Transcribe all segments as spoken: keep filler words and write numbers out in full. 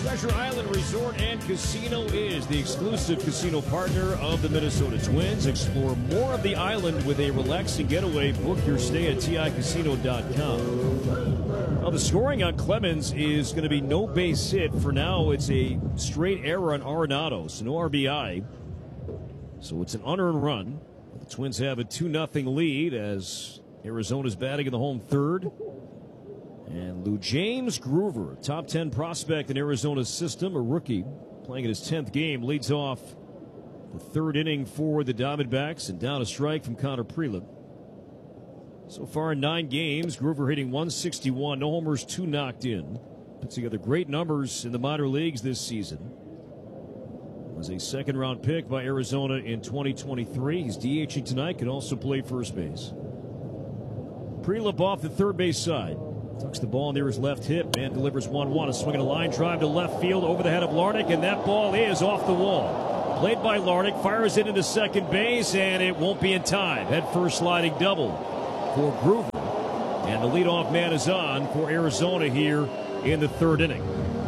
Treasure Island Resort and Casino is the exclusive casino partner of the Minnesota Twins. Explore more of the island with a relaxing getaway. Book your stay at T I casino dot com. Now, the scoring on Clemens is going to be no base hit. For now, it's a straight error on Arenado, so no R B I. So it's an unearned run. The Twins have a two nothing lead as Arizona's batting in the home third. And Lou James Groover, top ten prospect in Arizona's system, a rookie, playing in his tenth game, leads off the third inning for the Diamondbacks, and down a strike from Connor Prielipp. So far in nine games, Groover hitting one sixty-one, no homers, two knocked in. Put together great numbers in the minor leagues this season. Was a second round pick by Arizona in twenty twenty-three. He's DHing tonight, can also play first base. Prielipp off the third base side. Tucks the ball near his left hip and delivers one one. A swing and a line drive to left field over the head of Larnach, and that ball is off the wall. Played by Larnach, fires it into second base, and it won't be in time. Head first sliding double for Groover. And the leadoff man is on for Arizona here in the third inning.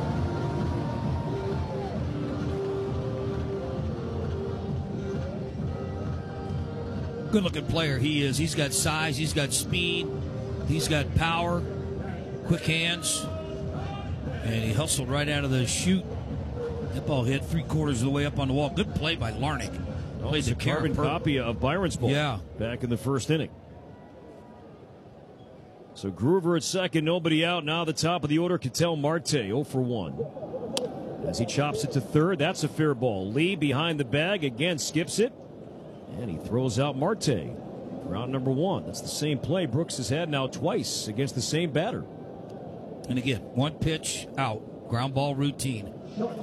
Good looking player he is. He's got size, he's got speed, he's got power. Quick hands, and he hustled right out of the chute. That ball hit three quarters of the way up on the wall. Good play by Larnach. Oh, Played the carbon copy of Byron's ball yeah. back in the first inning. So Groover at second, nobody out. Now the top of the order, Ketel Marte, oh for one. As he chops it to third, that's a fair ball. Lee behind the bag, again skips it, and he throws out Marte. Round number one. That's the same play Brooks has had now twice against the same batter. And again, one pitch out, ground ball routine.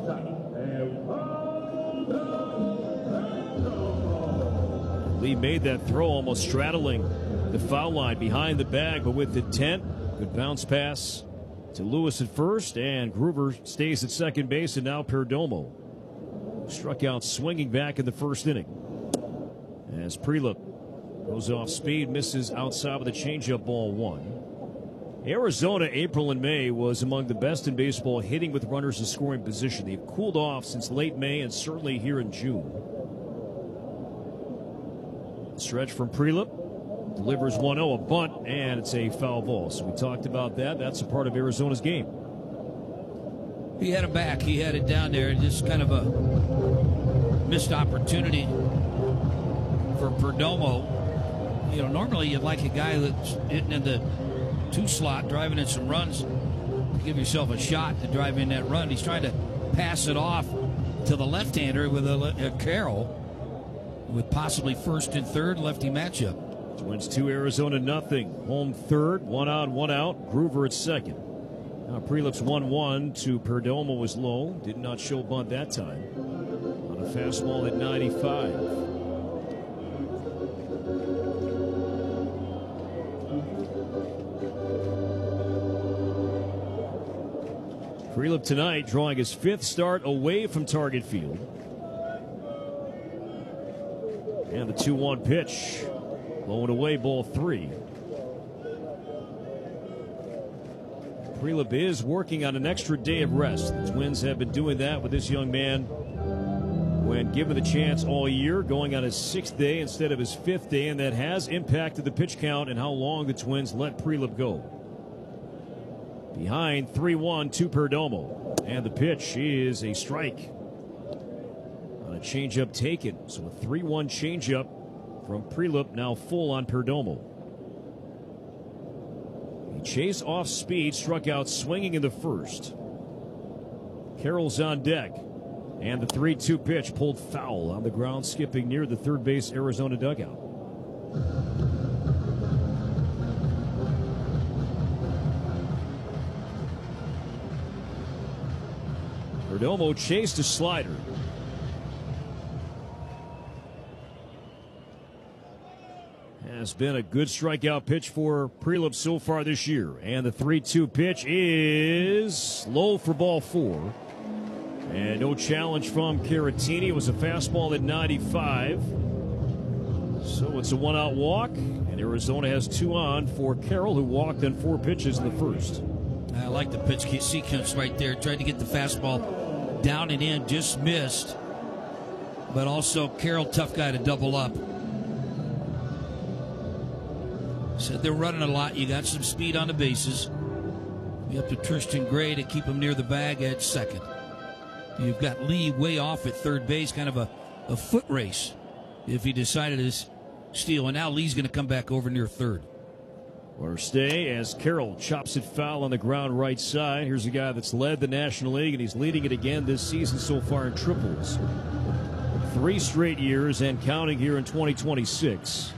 Lee made that throw almost straddling the foul line behind the bag, but with intent. Good bounce pass to Lewis at first, and Groover stays at second base, and now Perdomo struck out swinging back in the first inning. As Prielipp goes off speed, misses outside with a changeup, ball one. Arizona, April and May, was among the best in baseball hitting with runners in scoring position. They've cooled off since late May and certainly here in June. Stretch from Prielipp, delivers one oh, a bunt, and it's a foul ball. So we talked about that. That's a part of Arizona's game. He had him back. He had it down there. Just kind of a missed opportunity for Perdomo. You know, normally you'd like a guy that's hitting in the two slot, driving in some runs, to give yourself a shot to drive in that run. He's trying to pass it off to the left-hander with a, a Carroll, with possibly first and third lefty matchup. Twins two, Arizona nothing. Home third, one on, one out. Groover at second. Now Prielipp's one one to Perdomo was low. Did not show bunt that time. On a fastball at ninety-five. Prielipp tonight drawing his fifth start away from target field. And the two one pitch. Low and away, ball three. Prielipp is working on an extra day of rest. The Twins have been doing that with this young man when given the chance all year, going on his sixth day instead of his fifth day, and that has impacted the pitch count and how long the Twins let Prielipp go. Behind three one to Perdomo. And the pitch is a strike on a changeup taken. So a three one changeup from Prielipp, now full on Perdomo. He chased off speed, struck out swinging in the first. Carroll's on deck. And the three two pitch pulled foul on the ground, skipping near the third base Arizona dugout. Perdomo chased a slider. Has been a good strikeout pitch for Prielipp so far this year. And the three two pitch is low for ball four. And no challenge from Caratini. It was a fastball at ninety-five. So it's a one-out walk. And Arizona has two on for Carroll, who walked on four pitches in the first. I like the pitch sequence right there. Tried to get the fastball down and in, just missed. But also Carroll, tough guy to double up. Said they're running a lot. You got some speed on the bases. You up to Tristan Gray to keep him near the bag at second. You've got Lee way off at third base, kind of a, a foot race if he decided to steal. And now Lee's going to come back over near third. Or stay as Carroll chops it foul on the ground right side. Here's a guy that's led the National League, and he's leading it again this season so far in triples. Three straight years and counting here in twenty twenty-six.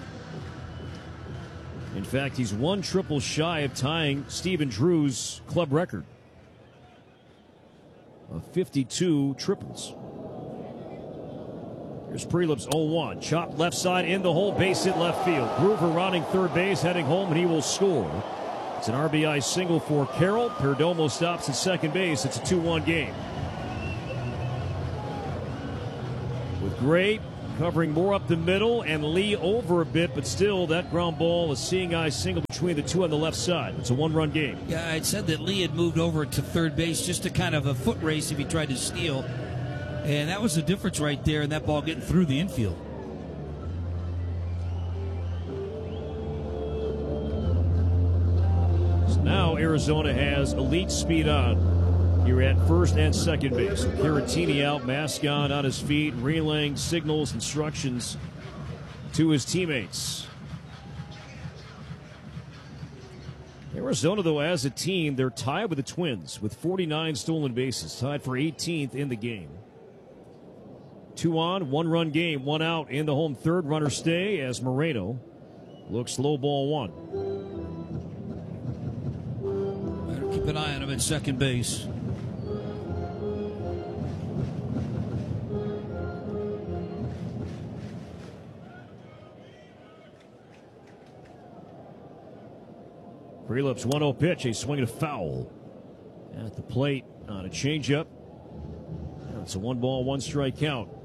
In fact, he's one triple shy of tying Stephen Drew's club record of fifty-two triples. Here's Prelip's oh one. Chopped left side in the hole, base hit left field. Groover rounding third base, heading home, and he will score. It's an R B I single for Carroll. Perdomo stops at second base. It's a two one game. With Gray covering more up the middle and Lee over a bit, but still that ground ball, a seeing eye single between the two on the left side. It's a one-run game. Yeah, I'd said that Lee had moved over to third base just to kind of a foot race if he tried to steal. And that was the difference right there in that ball getting through the infield. So now Arizona has elite speed on here at first and second base. Caratini out, Mascon on his feet, relaying signals, instructions to his teammates. Arizona, though, as a team, they're tied with the Twins with forty-nine stolen bases, tied for eighteenth in the game. Two on, one run game, one out in the home third. Runner stay as Moreno looks low ball one. Better keep an eye on him at second base. Prelip's one oh pitch, a swing and a foul at the plate on a changeup. It's a one ball, one strike count.